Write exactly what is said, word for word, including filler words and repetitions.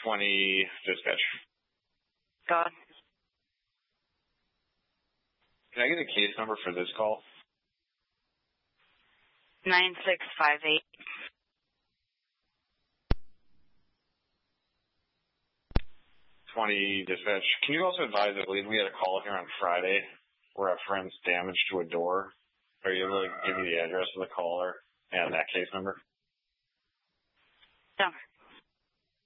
twenty dispatch. Go ahead. Can I get a case number for this call? nine six five eight. twenty dispatch. Can you also advise, I believe we had a call here on Friday where a friend's damage to a door. Are you able to give me the address of the caller and that case number? No.